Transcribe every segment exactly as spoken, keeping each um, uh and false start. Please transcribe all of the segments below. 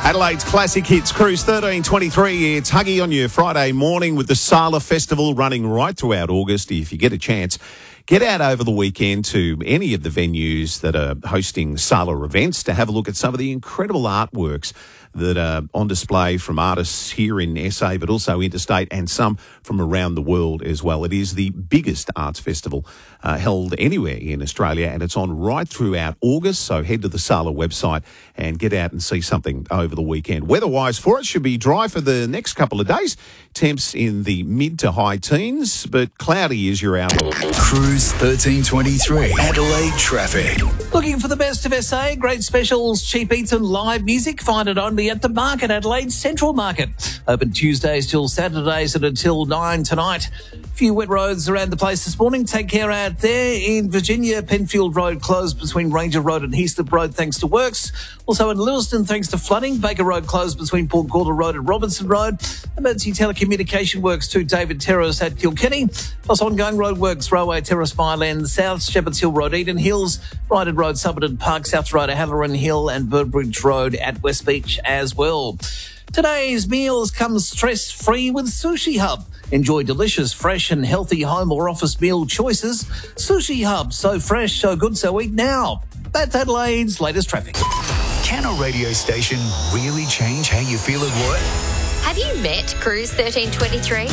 Adelaide's Classic Hits Cruise thirteen twenty-three. It's Huggy on your Friday morning with the Sala Festival running right throughout August. If you get a chance, get out over the weekend to any of the venues that are hosting Sala events to have a look at some of the incredible artworks that are on display from artists here in S A, but also interstate, and some from around the world as well. It is the biggest arts festival uh, held anywhere in Australia, and it's on right throughout August. So head to the Sala website and get out and see something over the weekend. Weather-wise for it, should be dry for the next couple of days. Temps in the mid to high teens, but cloudy is your outlook. Cruise thirteen twenty-three, Adelaide traffic. Looking for the best of S A? Great specials, cheap eats and live music? Find it only at the Market, Adelaide Central Market. Open Tuesdays till Saturdays and until nine tonight. Few wet roads around the place this morning. Take care out there. In Virginia, Penfield Road closed between Ranger Road and Heaslip Road thanks to works. Also in Lewiston thanks to flooding. Baker Road closed between Port Gorda Road and Robinson Road. Emergency telecommunication works to David Terrace at Kilkenny. Plus ongoing road works, Railway Terrace Mile End South, Shepherds Hill Road, Eden Hills, Ryden Road, Somerton Park, South Road, Halloran Hill and Birdbridge Road at West Beach as well. Today's meals come stress-free with Sushi Hub. Enjoy delicious, fresh and healthy home or office meal choices. Sushi Hub, so fresh, so good, so eat now. That's Adelaide's latest traffic. Can a radio station really change how you feel at work? Have you met Cruise thirteen twenty-three?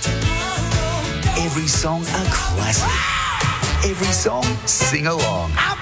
Every song a classic. Every song, sing along.